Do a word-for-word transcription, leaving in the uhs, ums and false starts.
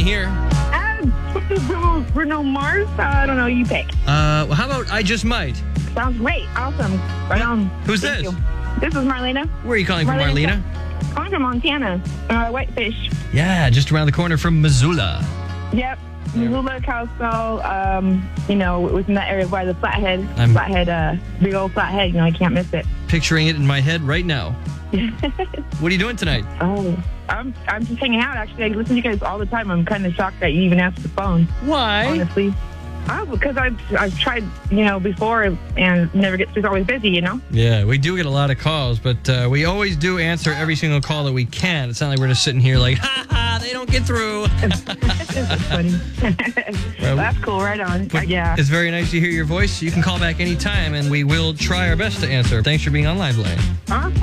hear? Uh, Bruno Mars. Uh, I don't know. You pick. Uh, well, how about I Just Might? Sounds great. Awesome. Right on. Who's Thank this? you. This is Marlena. Where are you calling from, Marlena. Marlena? Calling from Montana. Uh, Whitefish. Yeah, just around the corner from Missoula. Yep. Missoula, Kalispell, um, you know, within that area by the Flathead. I'm- Flathead, uh, big old Flathead. You know, I can't miss it. Picturing it in my head right now. What are you doing tonight? Oh, I'm I'm just hanging out. Actually, I listen to you guys all the time. I'm kind of shocked that you even answered the phone. Why? Honestly. Oh, because I've I've tried, you know, before and never get. It's always busy, you know. Yeah, we do get a lot of calls, but uh, we always do answer every single call that we can. It's not like we're just sitting here like, ha ha, they don't get through. That's funny. Well, That's cool. Right on. But Yeah. It's very nice to hear your voice. You can call back anytime, and we will try our best to answer. Thanks for being on Live Line. Awesome.